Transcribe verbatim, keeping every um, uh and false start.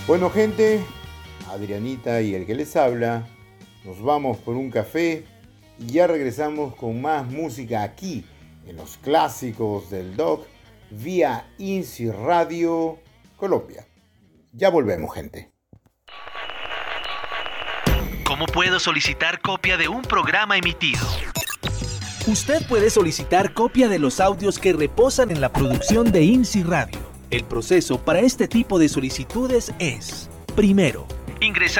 Bueno, gente, Adrianita y el que les habla, nos vamos por un café y ya regresamos con más música aquí en los clásicos del Doc vía INSI Radio Colombia. Ya volvemos, gente. ¿Cómo puedo solicitar copia de un programa emitido? Usted puede solicitar copia de los audios que reposan en la producción de INSI Radio. El proceso para este tipo de solicitudes es: primero, ingresar